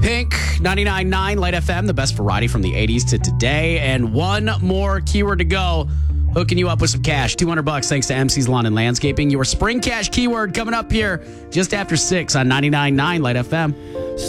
Pink, 99.9 Light FM, the best variety from the 80s to today. And one more keyword to go. Hooking you up with some cash. $200 thanks to MC's Lawn and Landscaping. Your Spring Cash keyword coming up here just after 6 on 99.9 Light FM.